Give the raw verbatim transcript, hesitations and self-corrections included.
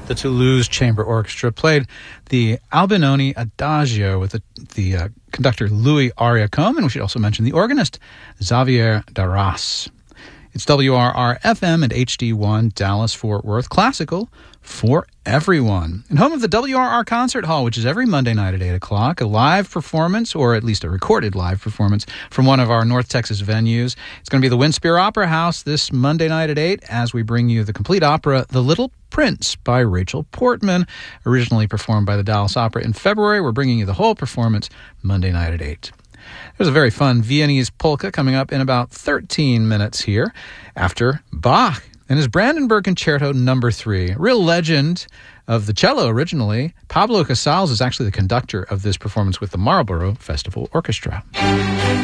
The Toulouse Chamber Orchestra played the Albinoni Adagio with the, the uh, conductor Louis Ariacombe, and we should also mention the organist Xavier Darras. It's W R R F M and H D one, Dallas-Fort Worth, classical for everyone. And home of the W R R Concert Hall, which is every Monday night at eight o'clock, a live performance, or at least a recorded live performance, from one of our North Texas venues. It's going to be the Winspear Opera House this Monday night at eight as we bring you the complete opera, The Little Prince by Rachel Portman, originally performed by the Dallas Opera in February. We're bringing you the whole performance Monday night at eight. There's a very fun Viennese polka coming up in about thirteen minutes here after Bach and his Brandenburg Concerto number three. A real legend of the cello originally. Pablo Casals is actually the conductor of this performance with the Marlborough Festival Orchestra.